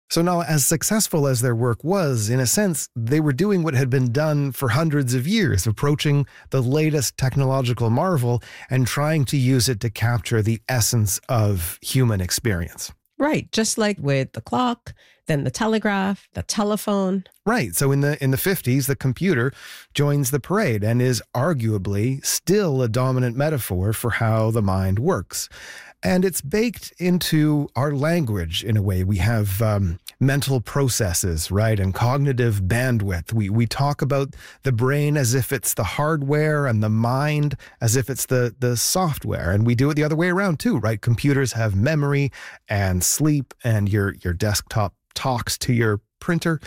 So now, as successful as their work was, in a sense, they were doing what had been done for hundreds of years, approaching the latest technological marvel and trying to use it to capture the essence of human experience. Right. Just like with the clock, then the telegraph, the telephone. Right. So in the 50s, the computer joins the parade and is arguably still a dominant metaphor for how the mind works. And it's baked into our language in a way. We have mental processes, right, and cognitive bandwidth. We talk about the brain as if it's the hardware and the mind as if it's the software. And we do it the other way around too, right? Computers have memory and sleep, and your desktop talks to your printer.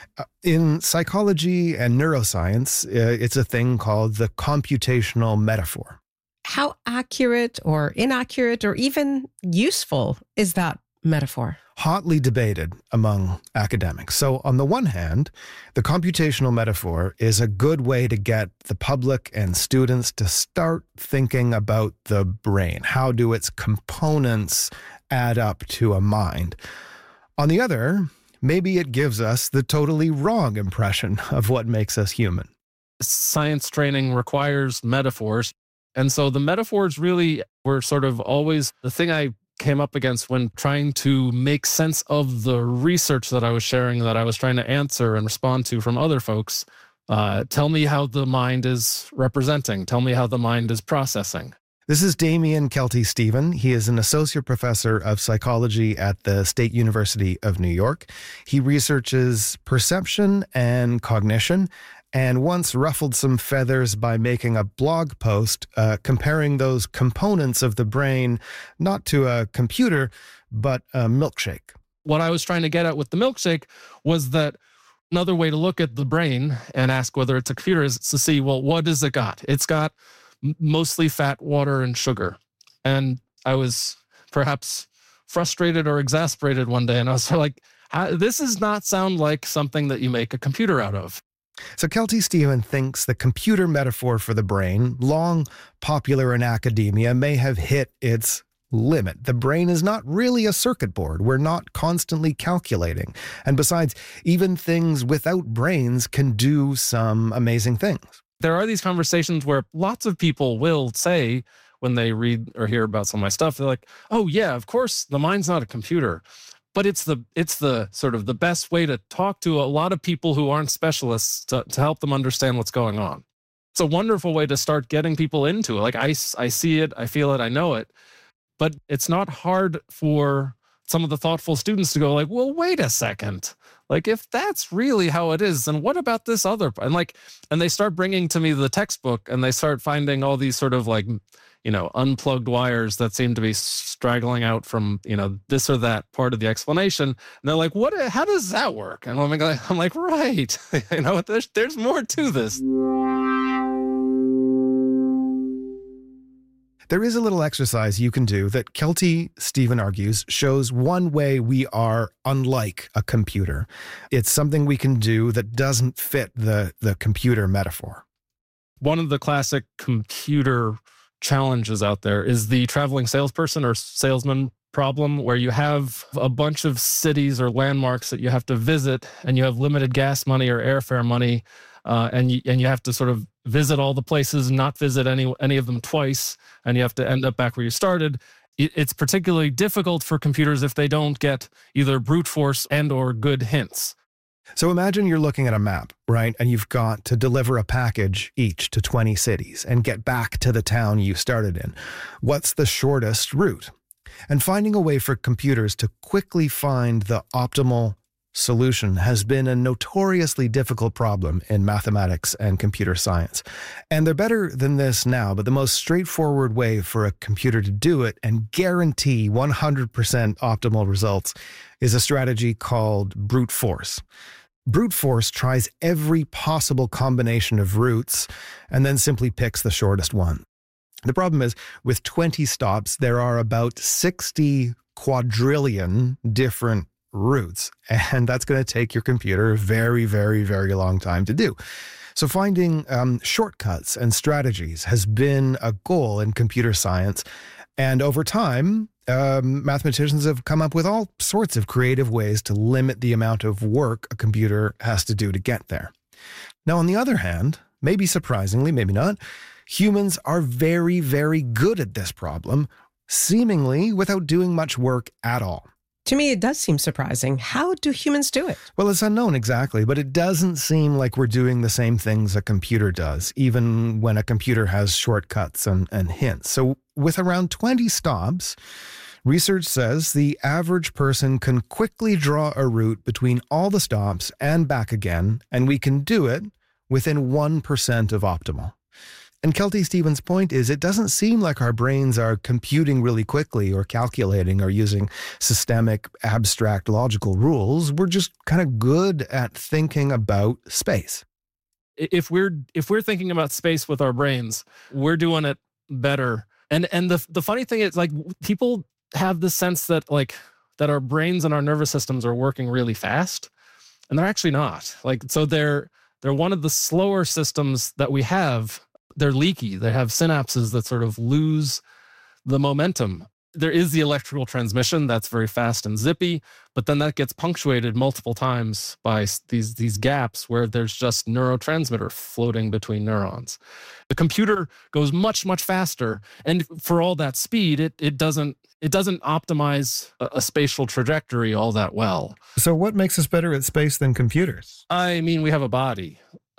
In psychology and neuroscience, it's a thing called the computational metaphor. How accurate or inaccurate or even useful is that metaphor? Hotly debated among academics. So on the one hand, the computational metaphor is a good way to get the public and students to start thinking about the brain. How do its components add up to a mind? On the other, maybe it gives us the totally wrong impression of what makes us human. Science training requires metaphors. And so the metaphors really were sort of always the thing I came up against when trying to make sense of the research that I was sharing, that I was trying to answer and respond to from other folks. Tell me how the mind is representing. Tell me how the mind is processing. This is Damian Kelty-Stephen. He is an associate professor of psychology at the State University of New York. He researches perception and cognition, and once ruffled some feathers by making a blog post comparing those components of the brain not to a computer, but a milkshake. What I was trying to get at with the milkshake was that another way to look at the brain and ask whether it's a computer is to see, well, what has it got? It's got mostly fat, water, and sugar. And I was perhaps frustrated or exasperated one day, and I was like, this does not sound like something that you make a computer out of. So Kelty-Stephen thinks the computer metaphor for the brain, long popular in academia, may have hit its limit. The brain is not really a circuit board. We're not constantly calculating. And besides, even things without brains can do some amazing things. There are these conversations where lots of people will say, when they read or hear about some of my stuff, they're like, oh yeah, of course, the mind's not a computer. But it's the sort of the best way to talk to a lot of people who aren't specialists to help them understand what's going on. It's a wonderful way to start getting people into it. Like I see it, I feel it, I know it. But it's not hard for some of the thoughtful students to go like, well, wait a second. Like, if that's really how it is, then what about this other? And they start bringing to me the textbook, and they start finding all these sort of like, unplugged wires that seem to be straggling out from, this or that part of the explanation. And they're like, how does that work? And I'm like, right. There's more to this. There is a little exercise you can do that Kelty-Stephen argues shows one way we are unlike a computer. It's something we can do that doesn't fit the computer metaphor. One of the classic computer challenges out there is the traveling salesperson or salesman problem, where you have a bunch of cities or landmarks that you have to visit, and you have limited gas money or airfare money, and you have to sort of visit all the places, not visit any of them twice, and you have to end up back where you started. It's particularly difficult for computers if they don't get either brute force and or good hints. So imagine you're looking at a map, right? And you've got to deliver a package each to 20 cities and get back to the town you started in. What's the shortest route? And finding a way for computers to quickly find the optimal solution has been a notoriously difficult problem in mathematics and computer science. And they're better than this now, but the most straightforward way for a computer to do it and guarantee 100% optimal results is a strategy called brute force. Brute force tries every possible combination of routes and then simply picks the shortest one. The problem is, with 20 stops, there are about 60 quadrillion different routes, and that's going to take your computer a very, very, very long time to do. So finding shortcuts and strategies has been a goal in computer science, and over time, mathematicians have come up with all sorts of creative ways to limit the amount of work a computer has to do to get there. Now, on the other hand, maybe surprisingly, maybe not, humans are very, very good at this problem, seemingly without doing much work at all. To me, it does seem surprising. How do humans do it? Well, it's unknown exactly, but it doesn't seem like we're doing the same things a computer does, even when a computer has shortcuts and hints. So with around 20 stops, research says the average person can quickly draw a route between all the stops and back again, and we can do it within 1% of optimal. And Kelty Stevens' point is it doesn't seem like our brains are computing really quickly or calculating or using systemic, abstract, logical rules. We're just kind of good at thinking about space. If we're thinking about space with our brains, we're doing it better. And the funny thing is, like, people have the sense that that our brains and our nervous systems are working really fast, and they're actually not. So they're one of the slower systems that we have. They're leaky. They have synapses that sort of lose the momentum. There is the electrical transmission that's very fast and zippy, but then that gets punctuated multiple times by these gaps where there's just neurotransmitter floating between neurons. The computer goes much, much faster, and for all that speed, it doesn't optimize a spatial trajectory all that well. So what makes us better at space than computers? I mean, we have a body.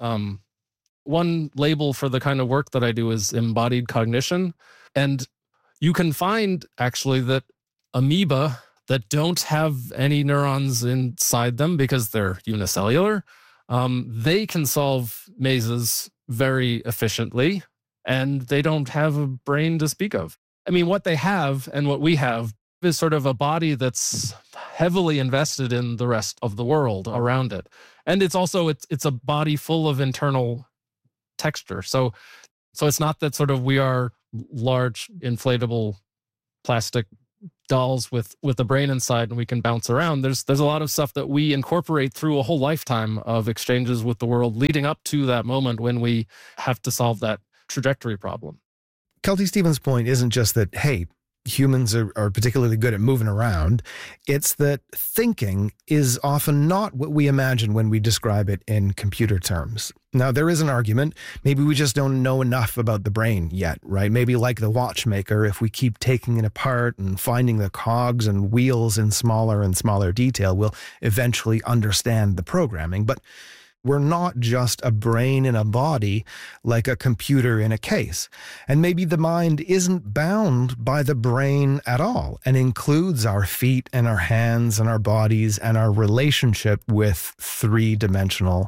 One label for the kind of work that I do is embodied cognition. And you can find actually that amoeba that don't have any neurons inside them because they're unicellular, they can solve mazes very efficiently, and they don't have a brain to speak of. I mean, what they have and what we have is sort of a body that's heavily invested in the rest of the world around it. And it's also, it's a body full of internal texture. So it's not that sort of we are large inflatable plastic dolls with a brain inside and we can bounce around. There's a lot of stuff that we incorporate through a whole lifetime of exchanges with the world leading up to that moment when we have to solve that trajectory problem. Kelty Stevens' point isn't just that, hey, humans are particularly good at moving around. It's that thinking is often not what we imagine when we describe it in computer terms. Now, there is an argument. Maybe we just don't know enough about the brain yet, right? Maybe like the watchmaker, if we keep taking it apart and finding the cogs and wheels in smaller and smaller detail, we'll eventually understand the programming. But we're not just a brain in a body like a computer in a case. And maybe the mind isn't bound by the brain at all and includes our feet and our hands and our bodies and our relationship with three-dimensional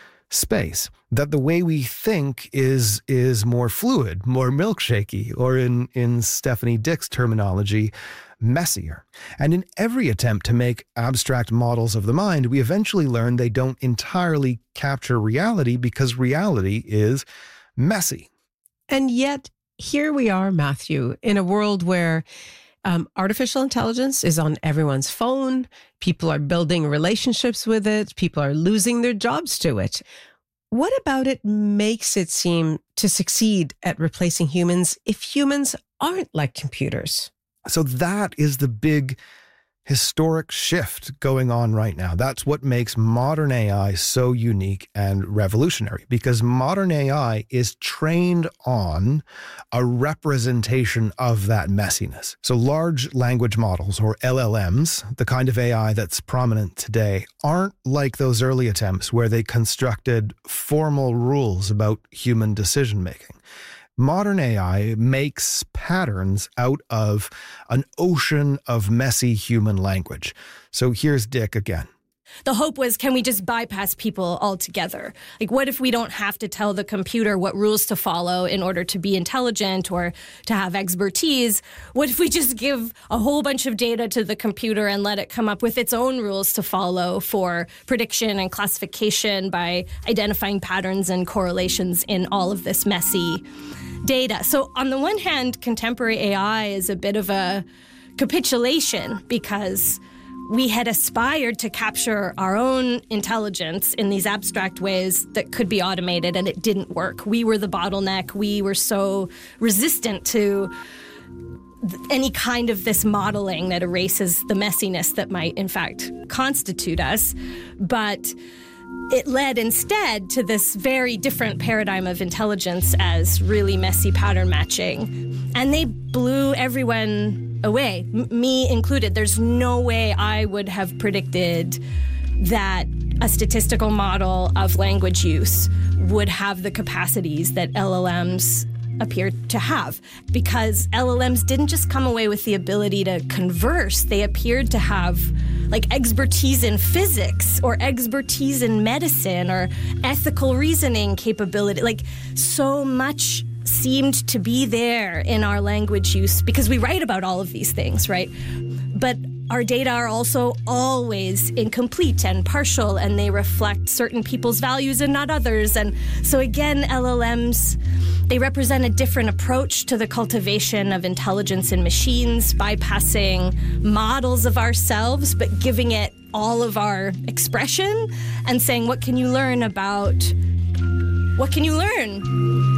space. That the way we think is more fluid, more milkshakey, or in Stephanie Dick's terminology, messier. And in every attempt to make abstract models of the mind, we eventually learn they don't entirely capture reality because reality is messy. And yet, here we are, Matthew, in a world where artificial intelligence is on everyone's phone. People are building relationships with it. People are losing their jobs to it. What about it makes it seem to succeed at replacing humans if humans aren't like computers? So that is the big historic shift going on right now. That's what makes modern AI so unique and revolutionary, because modern AI is trained on a representation of that messiness. So large language models, or LLMs, the kind of AI that's prominent today, aren't like those early attempts where they constructed formal rules about human decision-making. Modern AI makes patterns out of an ocean of messy human language. So here's Dick again. The hope was, can we just bypass people altogether? Like, what if we don't have to tell the computer what rules to follow in order to be intelligent or to have expertise? What if we just give a whole bunch of data to the computer and let it come up with its own rules to follow for prediction and classification by identifying patterns and correlations in all of this messy data? So on the one hand, contemporary AI is a bit of a capitulation because we had aspired to capture our own intelligence in these abstract ways that could be automated, and it didn't work. We were the bottleneck. We were so resistant to any kind of this modeling that erases the messiness that might, in fact, constitute us. But it led instead to this very different paradigm of intelligence as really messy pattern matching. And they blew everyone away, me included. There's no way I would have predicted that a statistical model of language use would have the capacities that LLMs appear to have, because LLMs didn't just come away with the ability to converse. They appeared to have like expertise in physics or expertise in medicine or ethical reasoning capability. Like so much seemed to be there in our language use because we write about all of these things, right? But our data are also always incomplete and partial, and they reflect certain people's values and not others. And so again, LLMs, they represent a different approach to the cultivation of intelligence in machines, bypassing models of ourselves, but giving it all of our expression and saying, what can you learn about, what can you learn?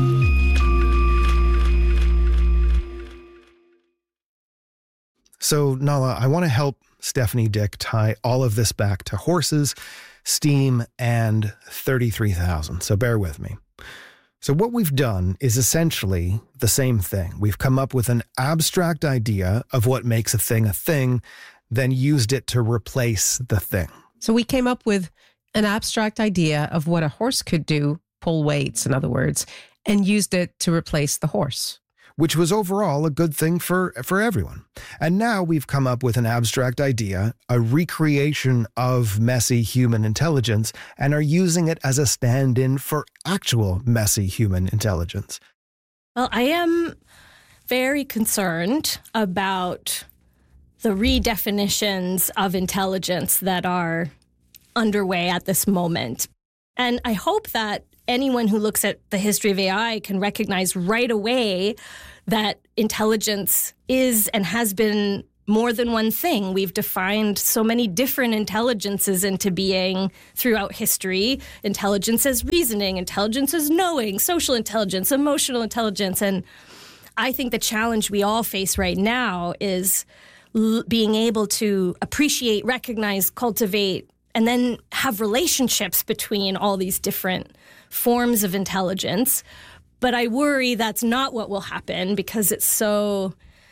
So, Nala, I want to help Stephanie Dick tie all of this back to horses, steam, and 33,000. So bear with me. So what we've done is essentially the same thing. We've come up with an abstract idea of what makes a thing, then used it to replace the thing. So we came up with an abstract idea of what a horse could do, pull weights, in other words, and used it to replace the horse, which was overall a good thing for everyone. And now we've come up with an abstract idea, a recreation of messy human intelligence, and are using it as a stand-in for actual messy human intelligence. Well, I am very concerned about the redefinitions of intelligence that are underway at this moment. And I hope that anyone who looks at the history of AI can recognize right away that intelligence is and has been more than one thing. We've defined so many different intelligences into being throughout history. Intelligence as reasoning, intelligence as knowing, social intelligence, emotional intelligence. And I think the challenge we all face right now is being able to appreciate, recognize, cultivate, and then have relationships between all these different forms of intelligence. But I worry that's not what will happen because it's so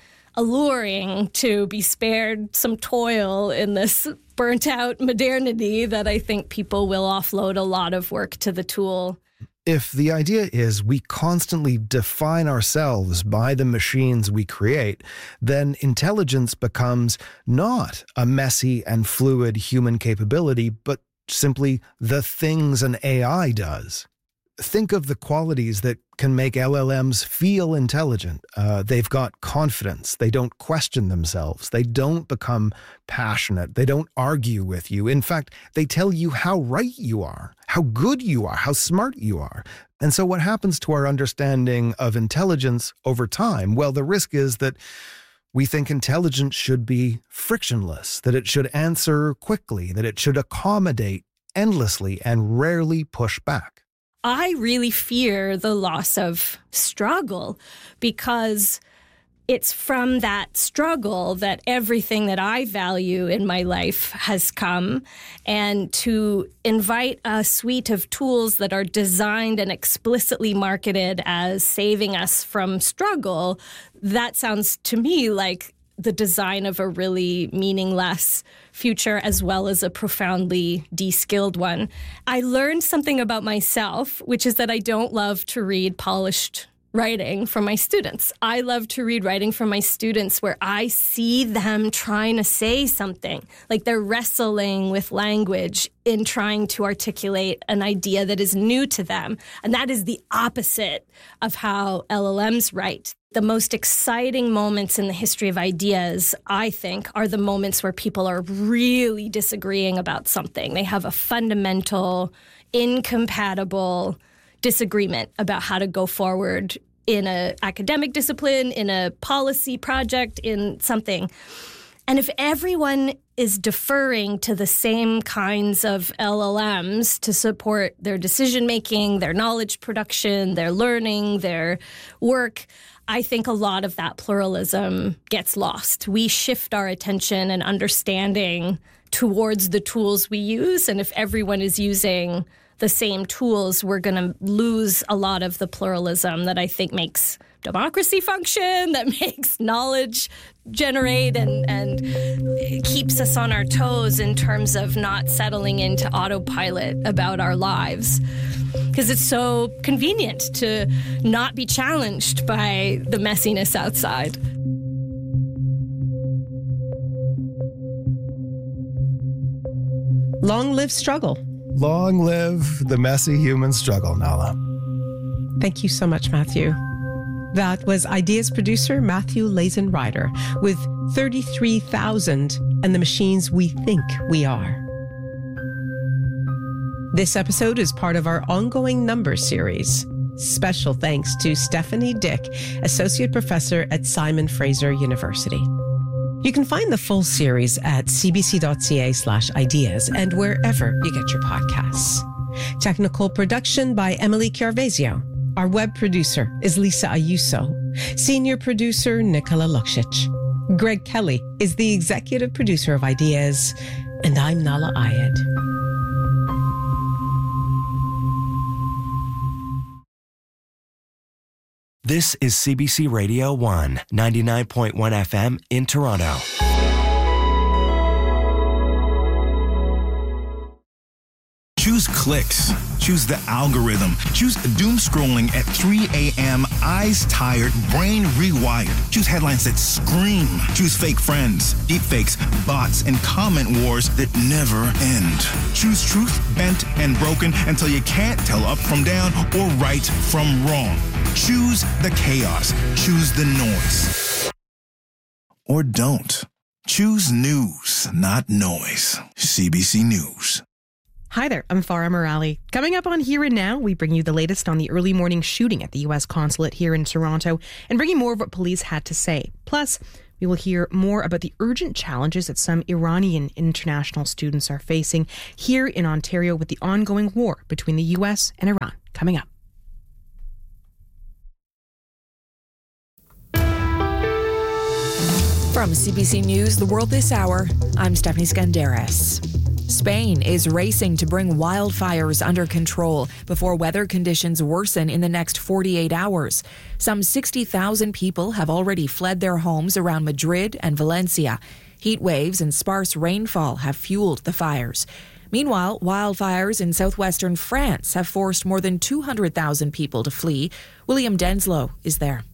alluring to be spared some toil in this burnt out modernity that I think people will offload a lot of work to the tool. If the idea is we constantly define ourselves by the machines we create, then intelligence becomes not a messy and fluid human capability, but simply the things an AI does. Think of the qualities that can make LLMs feel intelligent. They've got confidence. They don't question themselves. They don't become passionate. They don't argue with you. In fact, they tell you how right you are, how good you are, how smart you are. And so what happens to our understanding of intelligence over time? Well, the risk is that we think intelligence should be frictionless, that it should answer quickly, that it should accommodate endlessly and rarely push back. I really fear the loss of struggle because it's from that struggle that everything that I value in my life has come. And to invite a suite of tools that are designed and explicitly marketed as saving us from struggle, that sounds to me like the design of a really meaningless future as well as a profoundly de-skilled one. I learned something about myself, which is that I don't love to read polished writing from my students. I love to read writing from my students where I see them trying to say something, like they're wrestling with language in trying to articulate an idea that is new to them. And that is the opposite of how LLMs write. The most exciting moments in the history of ideas, I think, are the moments where people are really disagreeing about something. They have a fundamental, incompatible disagreement about how to go forward in an academic discipline, in a policy project, in something. And if everyone is deferring to the same kinds of LLMs to support their decision-making, their knowledge production, their learning, their work, I think a lot of that pluralism gets lost. We shift our attention and understanding towards the tools we use. And if everyone is using the same tools, we're going to lose a lot of the pluralism that I think makes democracy function, that makes knowledge generate and keeps us on our toes in terms of not settling into autopilot about our lives. Because it's so convenient to not be challenged by the messiness outside. Long live struggle. Long live the messy human struggle, Nahla. Thank you so much, Matthew. That was Ideas producer Matthew Lazen-Ryder with 33,000 and the machines we think we are. This episode is part of our ongoing Numbers series. Special thanks to Stephanie Dick, Associate Professor at Simon Fraser University. You can find the full series at cbc.ca/ideas and wherever you get your podcasts. Technical production by Emily Chiarvesio. Our web producer is Lisa Ayuso. Senior producer Nicola Luksic. Greg Kelly is the executive producer of Ideas. And I'm Nahla Ayed. This is CBC Radio 1, 99.1 FM in Toronto. Choose clicks. Choose the algorithm. Choose doom scrolling at 3 a.m. Eyes tired, brain rewired. Choose headlines that scream. Choose fake friends, deepfakes, bots, and comment wars that never end. Choose truth, bent and broken until you can't tell up from down or right from wrong. Choose the chaos. Choose the noise. Or don't. Choose news, not noise. CBC News. Hi there, I'm Farah Morali. Coming up on Here and Now, we bring you the latest on the early morning shooting at the U.S. consulate here in Toronto and bring you more of what police had to say. Plus, we will hear more about the urgent challenges that some Iranian international students are facing here in Ontario with the ongoing war between the U.S. and Iran. Coming up. From CBC News, The World This Hour, I'm Stephanie Skandaris. Spain is racing to bring wildfires under control before weather conditions worsen in the next 48 hours. Some 60,000 people have already fled their homes around Madrid and Valencia. Heat waves and sparse rainfall have fueled the fires. Meanwhile, wildfires in southwestern France have forced more than 200,000 people to flee. William Denslow is there.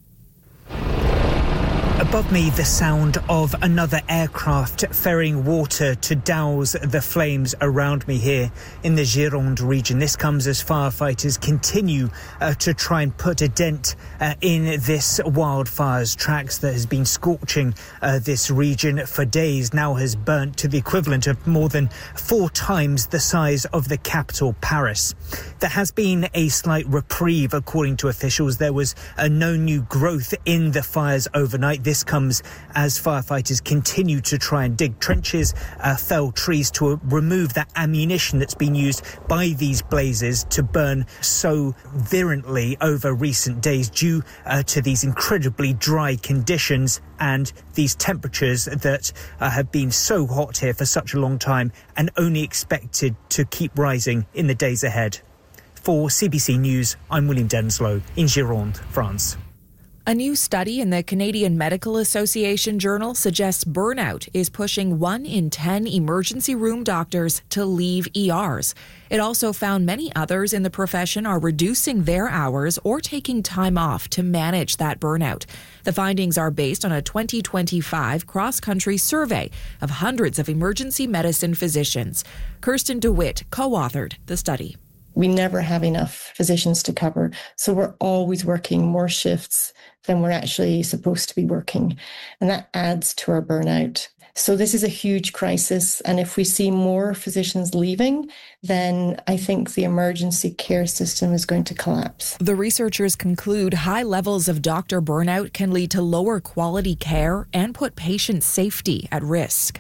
Above me, the sound of another aircraft ferrying water to douse the flames around me here in the Gironde region. This comes as firefighters continue to try and put a dent in this wildfire's tracks that has been scorching this region for days, now has burnt to the equivalent of more than 4 times the size of the capital, Paris. There has been a slight reprieve, according to officials. There was no new growth in the fires overnight. This comes as firefighters continue to try and dig trenches, fell trees to remove that ammunition that's been used by these blazes to burn so virulently over recent days due to these incredibly dry conditions and these temperatures that have been so hot here for such a long time and only expected to keep rising in the days ahead. For CBC News, I'm William Denslow in Gironde, France. A new study in the Canadian Medical Association Journal suggests burnout is pushing 1 in 10 emergency room doctors to leave ERs. It also found many others in the profession are reducing their hours or taking time off to manage that burnout. The findings are based on a 2025 cross-country survey of hundreds of emergency medicine physicians. Kirsten DeWitt co-authored the study. We never have enough physicians to cover, so we're always working more shifts than we're actually supposed to be working, and that adds to our burnout. So this is a huge crisis, and if we see more physicians leaving, then I think the emergency care system is going to collapse. The researchers conclude high levels of doctor burnout can lead to lower quality care and put patient safety at risk.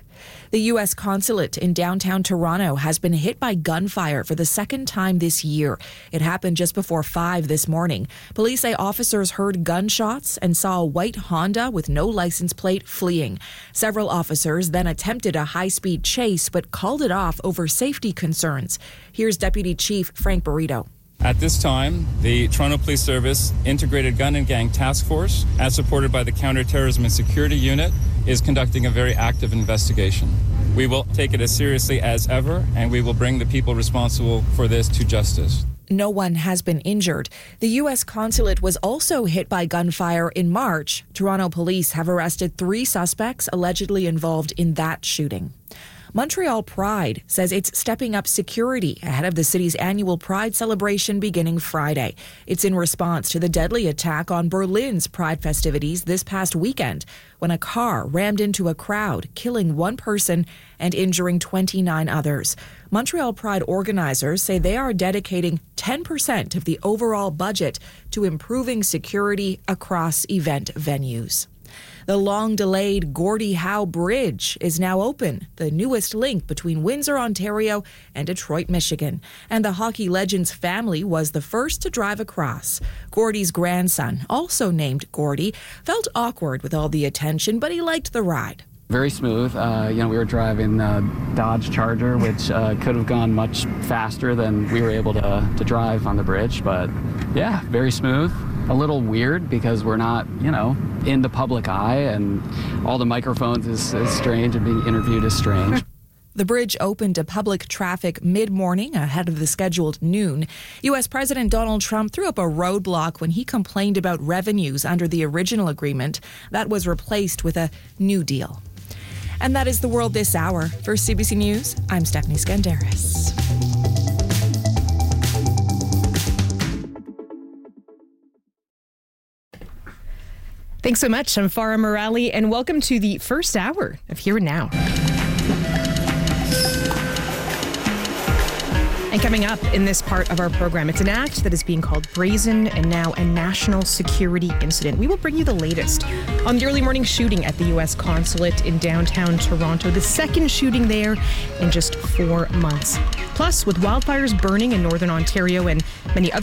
The U.S. consulate in downtown Toronto has been hit by gunfire for the second time this year. It happened just before 5 this morning. Police say officers heard gunshots and saw a white Honda with no license plate fleeing. Several officers then attempted a high-speed chase but called it off over safety concerns. Here's Deputy Chief Frank Burrito. At this time, the Toronto Police Service Integrated Gun and Gang Task Force, as supported by the Counterterrorism and Security Unit, is conducting a very active investigation. We will take it as seriously as ever, and we will bring the people responsible for this to justice. No one has been injured. The U.S. consulate was also hit by gunfire in March. Toronto police have arrested 3 suspects allegedly involved in that shooting. Montreal Pride says it's stepping up security ahead of the city's annual Pride celebration beginning Friday. It's in response to the deadly attack on Berlin's Pride festivities this past weekend when a car rammed into a crowd, killing 1 person and injuring 29 others. Montreal Pride organizers say they are dedicating 10% of the overall budget to improving security across event venues. The long-delayed Gordie Howe Bridge is now open, the newest link between Windsor, Ontario and Detroit, Michigan. And the hockey legend's family was the first to drive across. Gordie's grandson, also named Gordie, felt awkward with all the attention, but he liked the ride. Very smooth. We were driving Dodge Charger, which could have gone much faster than we were able to drive on the bridge. But yeah, very smooth. A little weird because we're not, in the public eye, and all the microphones is strange, and being interviewed is strange. The bridge opened to public traffic mid-morning ahead of the scheduled noon. U.S. President Donald Trump threw up a roadblock when he complained about revenues under the original agreement that was replaced with a new deal. And that is the world this hour. For CBC News, I'm Stephanie Skandaris. Thanks so much. I'm Farah Morali, and welcome to the first hour of Here and Now. And coming up in this part of our program, it's an act that is being called brazen and now a national security incident. We will bring you the latest on the early morning shooting at the U.S. consulate in downtown Toronto, the second shooting there in just 4 months. Plus, with wildfires burning in northern Ontario and many other